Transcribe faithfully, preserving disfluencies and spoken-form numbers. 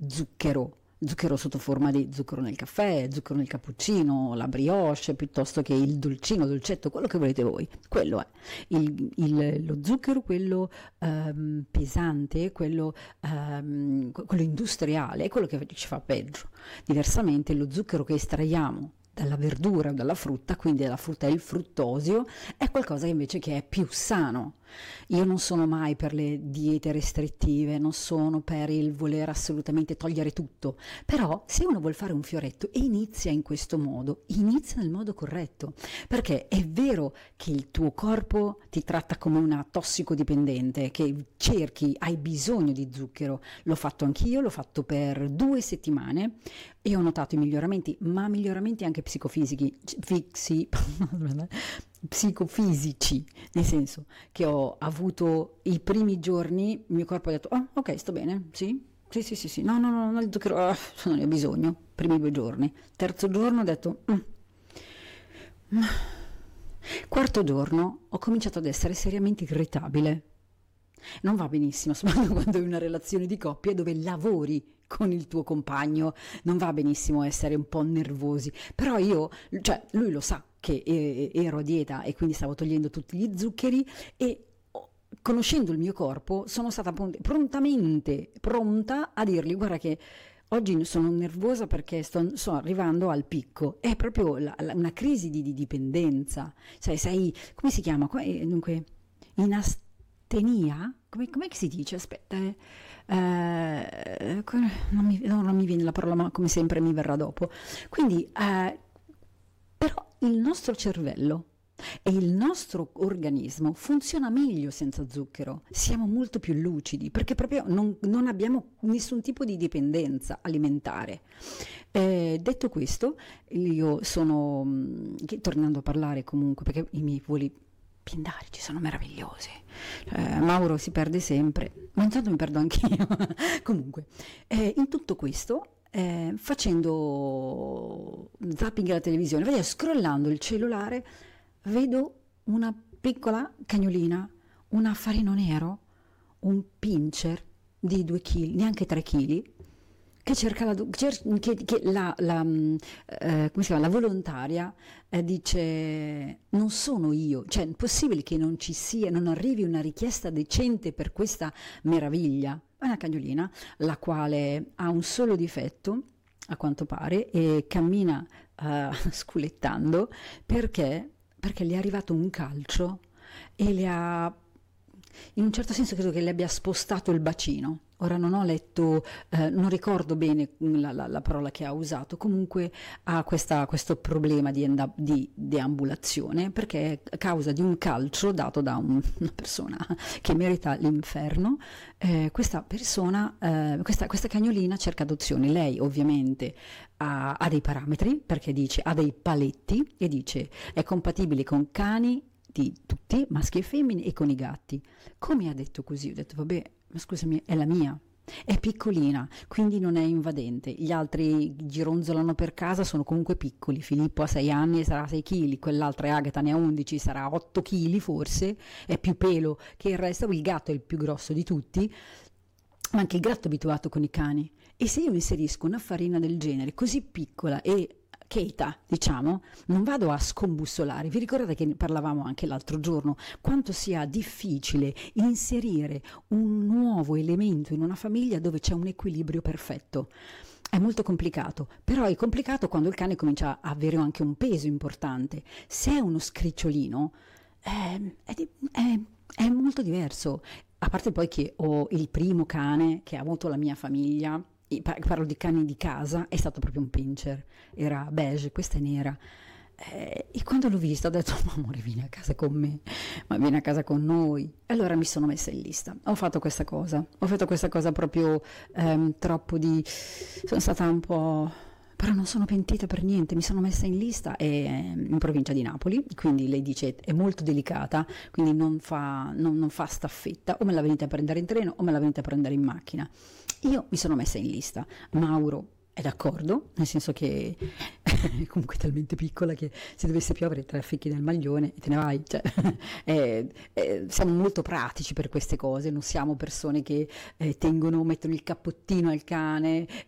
zucchero, zucchero sotto forma di zucchero nel caffè, zucchero nel cappuccino, la brioche, piuttosto che il dolcino, dolcetto, quello che volete voi. Quello è il, il- lo zucchero, quello ehm, pesante, quello, ehm, quello industriale, è quello che ci fa peggio. Diversamente lo zucchero che estraiamo dalla verdura o dalla frutta, quindi dalla frutta e il fruttosio, è qualcosa che invece che è più sano. Io non sono mai per le diete restrittive, non sono per il voler assolutamente togliere tutto, però se uno vuol fare un fioretto e inizia in questo modo, inizia nel modo corretto, perché è vero che il tuo corpo ti tratta come una tossicodipendente, che cerchi, hai bisogno di zucchero. L'ho fatto anch'io, l'ho fatto per due settimane e ho notato i miglioramenti, ma miglioramenti anche psicofisici, fisi- psicofisici, nel senso che ho avuto i primi giorni, il mio corpo ha detto, oh, ok, sto bene, sì, sì, sì, sì, sì, no, no, no, no, il zucchero, ah, non ne ho bisogno, primi due giorni, terzo giorno ho detto, "Mm". Mm. Quarto giorno ho cominciato ad essere seriamente irritabile. Non va benissimo, soprattutto quando hai una relazione di coppia dove lavori con il tuo compagno, non va benissimo essere un po' nervosi, però io, cioè lui lo sa che eh, ero a dieta e quindi stavo togliendo tutti gli zuccheri e oh, conoscendo il mio corpo sono stata pron- prontamente pronta a dirgli guarda che oggi sono nervosa perché sto, sto arrivando al picco, è proprio la- la- una crisi di, di dipendenza, cioè sei, come si chiama? Qua- eh, Dunque, in astenia? Come, com'è che si dice? Aspetta, eh, eh, que- non mi, no, non mi viene la parola, ma come sempre mi verrà dopo. Quindi, eh, però il nostro cervello e il nostro organismo funziona meglio senza zucchero, siamo molto più lucidi perché proprio non, non abbiamo nessun tipo di dipendenza alimentare. Eh, detto questo, io sono, mh, che- tornando a parlare comunque, perché i miei voli pindarici sono meravigliosi. Eh, Mauro si perde sempre, ma intanto mi perdo anch'io. Comunque, eh, in tutto questo, eh, facendo zapping alla televisione, vedo, scrollando il cellulare, vedo una piccola cagnolina, un affarino nero, un pincher di due chili, neanche tre chili, che cerca la, cer- che, che la, la, mm, eh, come si chiama, la volontaria eh, dice non sono io, cioè è possibile che non ci sia, non arrivi una richiesta decente per questa meraviglia. È una cagnolina la quale ha un solo difetto a quanto pare e cammina eh, sculettando perché, perché le è arrivato un calcio e le ha, in un certo senso credo che le abbia spostato il bacino. Ora non ho letto, eh, non ricordo bene la, la- la parola che ha usato, comunque ha questa- questo problema di, enda- di deambulazione perché a causa di un calcio dato da un- una persona che merita l'inferno, eh, questa persona, eh, questa, questa cagnolina cerca adozione. Lei ovviamente ha, ha dei parametri perché dice, ha dei paletti e dice è compatibile con cani di tutti, maschi e femmine e con i gatti. Come ha detto così? Ho detto, vabbè, ma scusami, è la mia. È piccolina, quindi non è invadente. Gli altri gironzolano per casa, sono comunque piccoli. Filippo ha sei anni e sarà sei chili, quell'altra Agata ne ha undici, sarà otto chili forse, è più pelo che il resto. Il gatto è il più grosso di tutti, ma anche il gatto è abituato con i cani. E se io inserisco una farina del genere, così piccola e cheta, diciamo, non vado a scombussolare. Vi ricordate che ne parlavamo anche l'altro giorno, quanto sia difficile inserire un nuovo elemento in una famiglia dove c'è un equilibrio perfetto. È molto complicato, però è complicato quando il cane comincia a avere anche un peso importante. Se è uno scricciolino, eh, è, di- è- è molto diverso. A parte poi che ho il primo cane che ha avuto la mia famiglia, e pa- parlo di cani di casa, è stato proprio un pincher, era beige, questa è nera. Eh, e quando l'ho vista ho detto, ma amore, vieni a casa con me, ma vieni a casa con noi. E allora mi sono messa in lista, ho fatto questa cosa, ho fatto questa cosa proprio ehm, troppo di... sono stata un po'... però non sono pentita per niente, mi sono messa in lista e, ehm, in provincia di Napoli, quindi lei dice è molto delicata, quindi non fa, non, non fa staffetta, o me la venite a prendere in treno o me la venite a prendere in macchina. Io mi sono messa in lista, Mauro è d'accordo, nel senso che è comunque talmente piccola che se dovesse piovere te la ficchi nel maglione e te ne vai, cioè, eh, eh, siamo molto pratici per queste cose, non siamo persone che eh, tengono, mettono il cappottino al cane